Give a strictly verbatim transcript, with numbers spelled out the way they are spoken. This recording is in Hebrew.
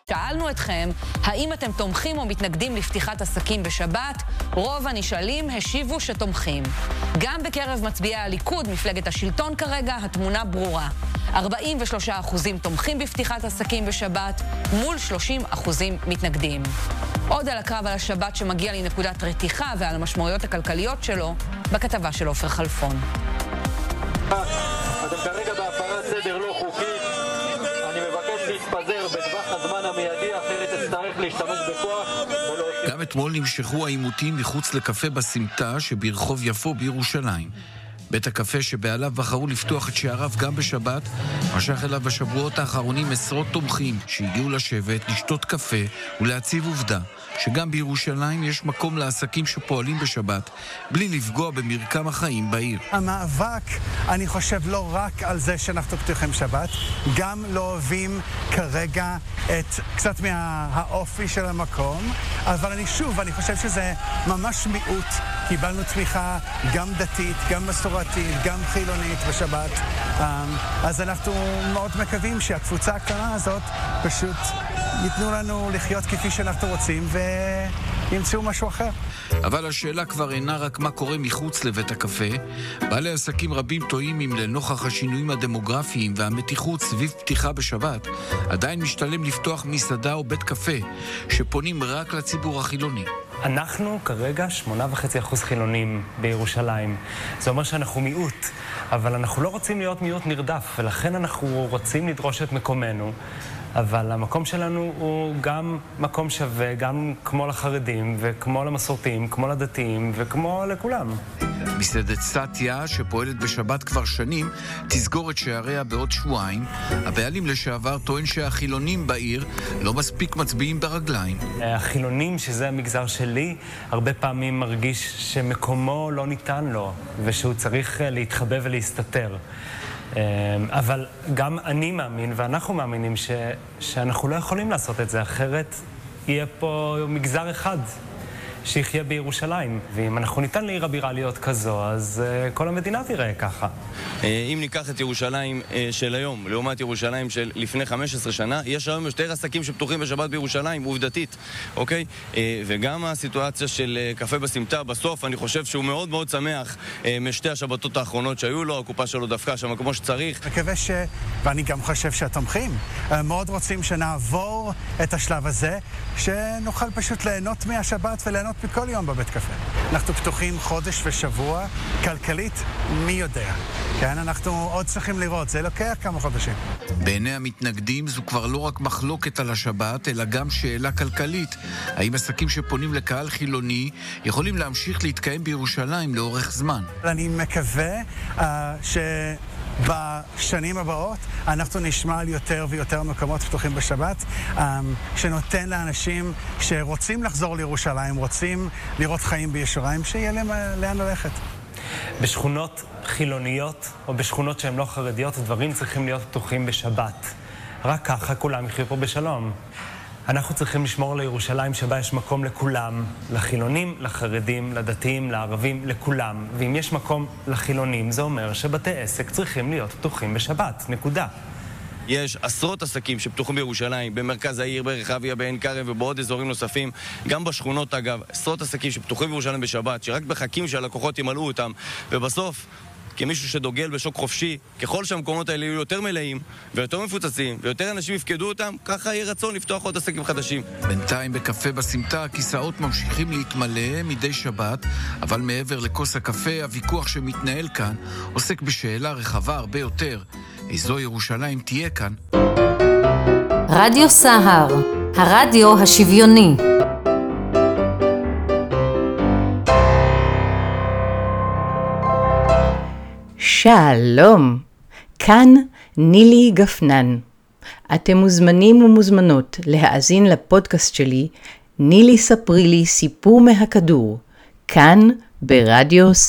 שאלנו אתכם, האם אתם תומכים או מתנגדים לפתיחת עסקים בשבת? רוב הנשאלים השיבו שתומכים. גם בקרב מצביעי הליכוד, מפלגת השלטון כרגע, התמונה ברורה. ארבעים ושלושה אחוזים תומכים בפתיחת עסקים בשבת, מול שלושים אחוזים מתנגדים. עוד על הקרב על השבת שמגיע לנקודת רתיחה ועל המשמעויות הכלכליות שלו, בכתבה של עופר חלפון. אתם כרגע בהפרת סדר לא חוקית. אני מבקש להתפזר בטווח הזמן המיידי, אחרת תצטרך להשתמש בכוח. גם אתמול נמשכו העימותים מחוץ לקפה בסמטה שברחוב יפו בירושלים. בית הקפה שבעליו בחרו לפתוח את שעריו גם בשבת, משך אליו בשבועות האחרונים עשרות תומכים שהגיעו לשבת, לשתות קפה ולהציב עובדה שגם בירושלים יש מקום לעסקים שפועלים בשבת, בלי לפגוע במרקם החיים בעיר. המאבק, אני חושב, לא רק על זה שאנחנו פתוחים שבת, גם לא אוהבים כרגע את קצת מהאופי של המקום, אבל אני שוב, אני חושב שזה ממש מיעוט. קיבלנו תמיכה גם דתית, גם מסורתית, גם חילונית בשבת. אז אנחנו מאוד מקווים שהקבוצה הקטנה הזאת פשוט ייתנו לנו לחיות כפי שאנחנו רוצים וימצאו משהו אחר. אבל השאלה כבר אינה רק מה קורה מחוץ לבית הקפה. בעלי עסקים רבים טועים אם לנוכח השינויים הדמוגרפיים והמתיחות סביב פתיחה בשבת, עדיין משתלם לפתוח מסעדה או בית קפה שפונים רק לציבור החילוני. אנחנו כרגע שמונה וחצי אחוז חילונים בירושלים. זה אומר שאנחנו מיעוט, אבל אנחנו לא רוצים להיות מיעוט נרדף, ולכן אנחנו רוצים לדרוש את מקומנו. אבל המקום שלנו הוא גם מקום שווה, גם כמו לחרדים, וכמו למסורתיים, כמו לדתיים, וכמו לכולם. מסעדת סטיה, שפועלת בשבת כבר שנים, תסגור את שעריה בעוד שבועיים. הבעלים לשעבר טוען שהחילונים בעיר לא מספיק מצביעים ברגליים. החילונים, שזה המגזר שלי, הרבה פעמים מרגיש שמקומו לא ניתן לו, ושהוא צריך להתחבא ולהסתתר. אבל גם אני מאמין, ואנחנו מאמינים ש... שאנחנו לא יכולים לעשות את זה, אחרת יהיה פה מגזר אחד שיחיה בירושלים. ואם אנחנו ניתן לעיר הבירה להיות כזו, אז uh, כל המדינה תראה ככה. אם ניקח את ירושלים uh, של היום, לעומת ירושלים של לפני חמש עשרה שנה, יש היום יותר עסקים שפתוחים בשבת בירושלים, עובדתית, אוקיי? Uh, וגם הסיטואציה של uh, קפה בסמטה, בסוף אני חושב שהוא מאוד מאוד שמח uh, משתי השבתות האחרונות שהיו לו, הקופה שלו דווקא שם כמו שצריך. מקווה ש... ואני גם חושב שהתומכים uh, מאוד רוצים שנעבור את השלב הזה, שנוכל פשוט ליהנות מהשבת וליהנות בכל יום בבית קפה. אנחנו פתוחים חודש ושבוע, כלכלית, מי יודע. כן, אנחנו עוד צריכים לראות, זה לוקח כמה חודשים. בעיני המתנגדים זו כבר לא רק מחלוקת על השבת, אלא גם שאלה כלכלית. האם עסקים שפונים לקהל חילוני יכולים להמשיך להתקיים בירושלים לאורך זמן? אני מקווה uh, ש... בשנים הבאות אנחנו נשמע על יותר ויותר מקומות פתוחים בשבת, שנותן לאנשים שרוצים לחזור לירושלים, רוצים לראות חיים בירושלים, שיהיה להם לאן ללכת. בשכונות חילוניות או בשכונות שהן לא חרדיות, הדברים צריכים להיות פתוחים בשבת. רק ככה כולם יחיו פה בשלום. אנחנו צריכים לשמור לירושלים שבה יש מקום לכולם, לחילונים, לחרדים, לדתיים, לערבים, לכולם. ואם יש מקום לחילונים, זה אומר שבתי עסק צריכים להיות פתוחים בשבת, נקודה. יש עשרות עסקים שפתוחים בירושלים, במרכז העיר, ברחביה, בעין כרם ובעוד אזורים נוספים, גם בשכונות אגב, עשרות עסקים שפתוחים בירושלים בשבת, שרק מחכים שהלקוחות ימלאו אותם, ובסוף כמישהו שדוגל בשוק חופשי, ככל שהמקומות האלה יהיו יותר מלאים ויותר מפוצצים ויותר אנשים יפקדו אותם, ככה יהיה רצון לפתוח עוד עסקים חדשים. בינתיים בקפה בסמטה הכיסאות ממשיכים להתמלא מדי שבת, אבל מעבר לכוס הקפה, הוויכוח שמתנהל כאן עוסק בשאלה רחבה הרבה יותר. איזו ירושלים תהיה כאן? רדיו סהר, הרדיו השוויוני. שלום, כאן נילי גפנן. אתם מוזמנים ומוזמנות להאזין לפודקאסט שלי, נילי ספרי לי סיפור מהכדור, כאן ברדיו